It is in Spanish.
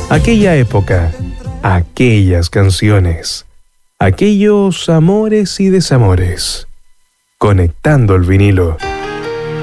Aquella época, aquellas canciones, aquellos amores y desamores. Conectando el vinilo.